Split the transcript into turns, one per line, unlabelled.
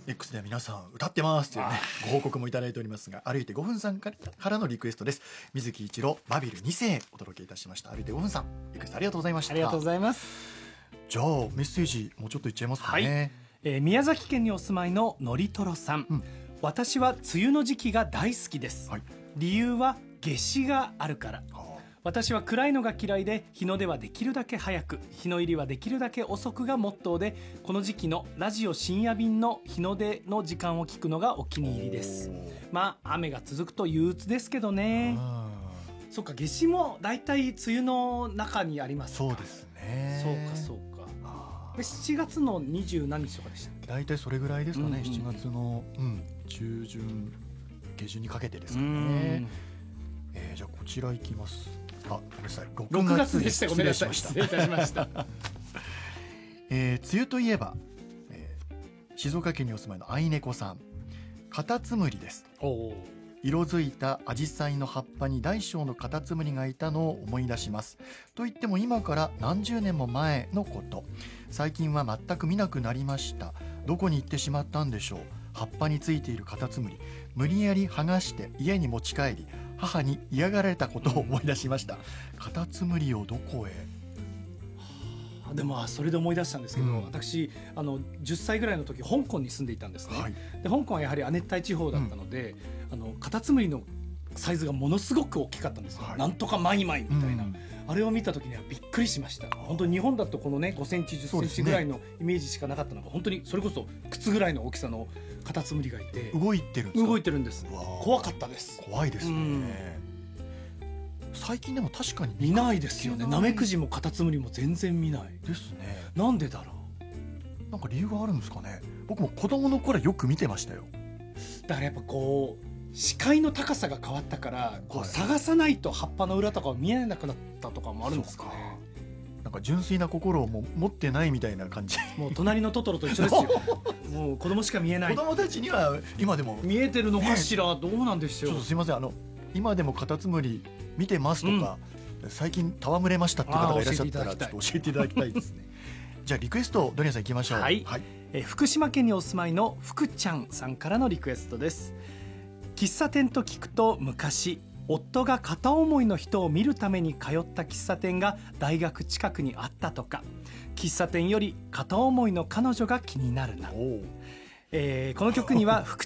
X では皆さん歌ってますというねご報告もいただいておりますが、歩いて5分さんからのリクエストです。水木一郎バビル2世お届けいたしました。歩いて5分さんリクエストありがとうございました。
ありがとうございます。
じゃあメッセージもうちょっといっちゃいますかね。
宮崎県にお住まいののりとろさん、私は梅雨の時期が大好きです、理由は夏至があるから。私は暗いのが嫌いで、日の出はできるだけ早く、日の入りはできるだけ遅くがモットーで、この時期のラジオ深夜便の日の出の時間を聞くのがお気に入りです。まあ雨が続くと憂鬱ですけどね。そっか、夏至もだいたい梅雨の中にありますか。
そうですね。
そうかで7月の20何日とかでしたっけ。
だいたいそれぐらいですかね、7月の、中旬下旬にかけてですかね。じゃあこちらいきます。ごめんなさい、
6月でした。ごめんなさい、失礼いたしました。
梅雨といえば、静岡県にお住まいのあいねこさん、カタツムリです。色づいたアジサイの葉っぱに大小のカタツムリがいたのを思い出します。といっても今から何十年も前のこと。最近は全く見なくなりました。どこに行ってしまったんでしょう。葉っぱについているカタツムリ、無理やり剥がして家に持ち帰り、母に嫌がられたことを思い出しました。カタツムリをどこへ。
でもそれで思い出したんですけど、私10歳ぐらいの時香港に住んでいたんですね、で香港はやはり亜熱帯地方だったので、カタツムリのサイズがものすごく大きかったんですよ、なんとかマイマイみたいな、あれを見た時にはびっくりしました。本当に日本だとこのね5センチ10センチぐらいのイメージしかなかったのが、本当にそれこそ靴ぐらいの大きさのカタツムリがいて
動いてるんですか。
動いてるんです。怖かったです。
怖いですね、最近でも確かに
見ないですよね。ナメクジもカタツムリも全然見ない
ですね。
なんでだろ
う。なんか理由があるんですかね。僕も子供の頃よく見てましたよ。
だからやっぱこう視界の高さが変わったから、こう探さないと葉っぱの裏とかを見えなくなったとかもあるんですかね。
なんか純粋な心をも持ってないみたいな感じ。
もう隣のトトロと一緒ですよ。もう子供しか見えない。
子供たちには今でも
見えてるのかしら、どうなんでしょう。
ちょっとすいません、今でもカタツムリ見てますとか、最近戯れましたっていう方がいらっしゃったらちょっと教えていただきたいですね。じゃあリクエストドニアさんいきましょう。
福島県にお住まいの福ちゃんさんからのリクエストです。喫茶店と聞くと、昔夫が片思いの人を見るために通った喫茶店が大学近くにあったとか。喫茶店より片思いの彼女が気になるな。この曲には福